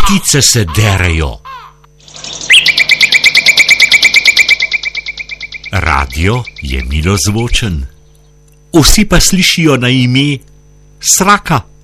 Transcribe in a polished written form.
ptice se derejo. Radio je milozvočen. Vsi pa slišijo na ime Sraka.